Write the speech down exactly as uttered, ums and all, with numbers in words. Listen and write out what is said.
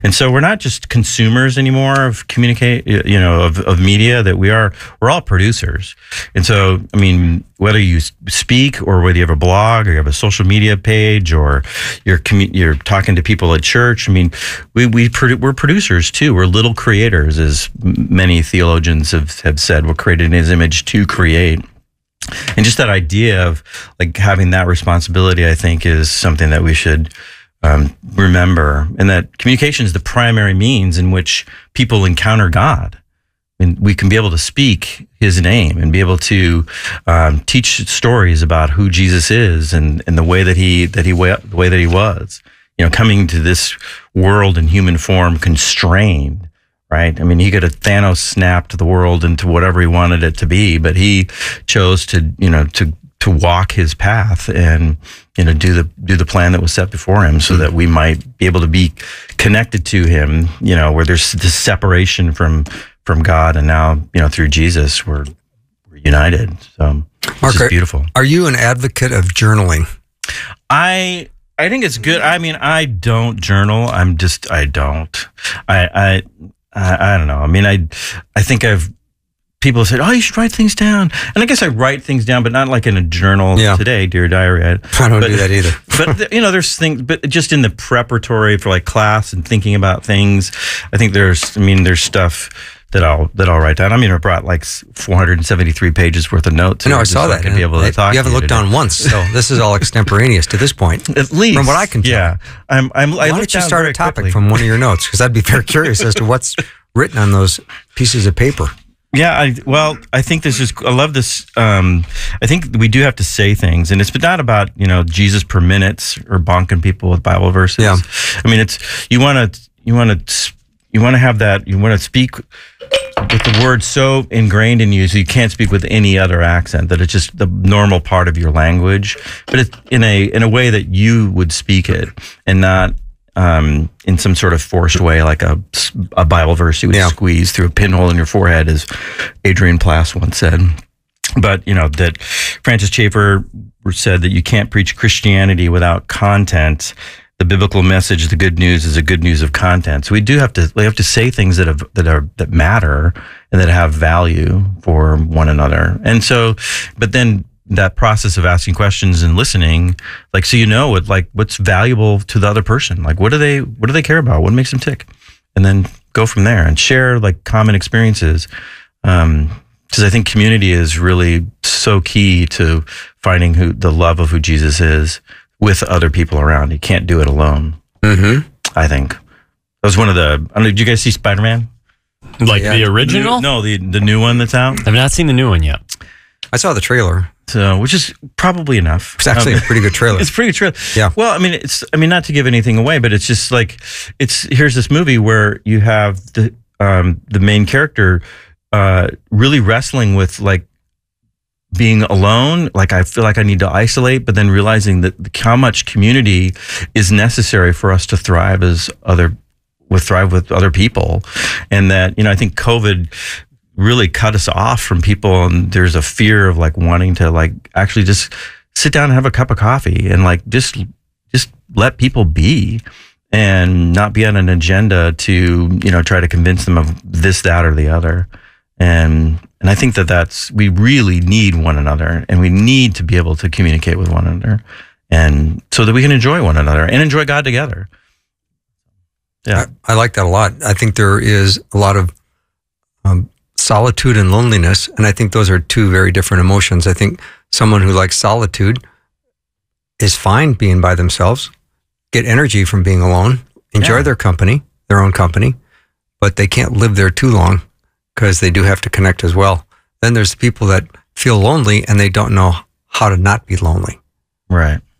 And so we're not just consumers anymore of communicate, you know, of, of media, that we are, we're all producers. And so, I mean, whether you speak or whether you have a blog or you have a social media page or you're commu- you're talking to people at church, I mean, we, we produ- we're producers too. We're little creators, as many theologians have, have said. We're created in his image to create. And just that idea of like having that responsibility, I think, is something that we should Um, remember, and that communication is the primary means in which people encounter God. And we can be able to speak his name and be able to um, teach stories about who Jesus is and, and the way that he that he the way that he was. You know, coming to this world in human form, constrained. Right? I mean, he could have Thanos snapped the world into whatever he wanted it to be, but he chose to, you know, to to walk his path and, you know, do the do the plan that was set before him, so that we might be able to be connected to him, you know, where there's this separation from from God, and now, you know, through Jesus we're we're united. So Mark, it's beautiful. Are you an advocate of journaling? I I think it's good. I mean, I don't journal. I'm just I don't. I I I, I don't know. I mean, I I think I've people have said, oh, you should write things down. And I guess I write things down, but not like in a journal yeah. today, Dear Diary. I, I don't but, do that either. But, you know, there's things, but just in the preparatory for like class and thinking about things, I think there's, I mean, there's stuff that I'll, that I'll write down. I mean, I brought like four hundred seventy-three pages worth of notes. No, I saw that. I could be able to it, talk you haven't to looked today. down once, so this is all extemporaneous to this point. At least. From what I can tell. Yeah. I'm, I'm, Why I don't you down start very a topic quickly. from one of your notes? Because I'd be very curious as to what's written on those pieces of paper. Yeah, I, well, I think this is, I love this. Um, I think we do have to say things, and it's not about, you know, Jesus per minutes or bonking people with Bible verses. Yeah. I mean, it's, you want to, you want to, you want to have that, you want to speak with the word so ingrained in you, so you can't speak with any other accent, that it's just the normal part of your language, but it's in a, in a way that you would speak it, and not, um, in some sort of forced way, like a, a Bible verse you would yeah. squeeze through a pinhole in your forehead, as Adrian Plass once said. But, you know, that Francis Schaeffer said that you can't preach Christianity without content. The biblical message, the good news, is a good news of content. So we do have to, we have to say things that have, that are, that matter and that have value for one another. And so, but then that process of asking questions and listening, like, so you know what, like, what's valuable to the other person, like, what do they, what do they care about, what makes them tick, and then go from there and share like common experiences. Um, because I think community is really so key to finding who the love of who Jesus is with other people around. You can't do it alone. Mm-hmm. I think that was one of the. I don't know, did you guys see Spider-Man? Like Yeah. the original? New, no, the the new one that's out. I've not seen the new one yet. I saw the trailer. So, which is probably enough. It's actually Um, a pretty good trailer. It's a pretty good trailer. Yeah. Well, I mean, it's. I mean, not to give anything away, but it's just like, it's. Here's this movie where you have the um the main character, uh, really wrestling with like being alone. Like, I feel like I need to isolate, but then realizing that how much community is necessary for us to thrive as other, with thrive with other people, and that, you know, I think COVID really cut us off from people, and there's a fear of like wanting to like actually just sit down and have a cup of coffee and like just just let people be, and not be on an agenda to, you know, try to convince them of this, that, or the other. And and I think that that's, we really need one another, and we need to be able to communicate with one another, and so that we can enjoy one another and enjoy God together. Yeah, I, I like that a lot. I think there is a lot of um, solitude and loneliness, and I think those are two very different emotions. I think someone who likes solitude is fine being by themselves, get energy from being alone, enjoy Yeah. their company, their own company, but they can't live there too long because they do have to connect as well. Then there's people that feel lonely and they don't know how to not be lonely. right.